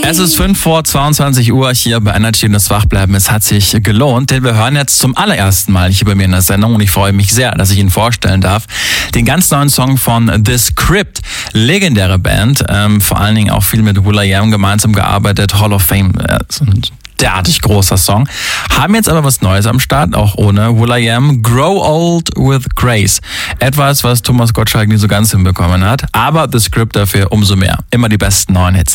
Es ist 5:22 hier bei Energy und das Wachbleiben. Es hat sich gelohnt, denn wir hören jetzt zum allerersten Mal hier bei mir in der Sendung und ich freue mich sehr, dass ich Ihnen vorstellen darf, den ganz neuen Song von The Script. Legendäre Band, vor allen Dingen auch viel mit will.i.am gemeinsam gearbeitet, Hall of Fame, derartig großer Song. Haben jetzt aber was Neues am Start, auch ohne will.i.am. Grow Old with Grace. Etwas, was Thomas Gottschalk nie so ganz hinbekommen hat, aber The Script dafür umso mehr. Immer die besten neuen Hits.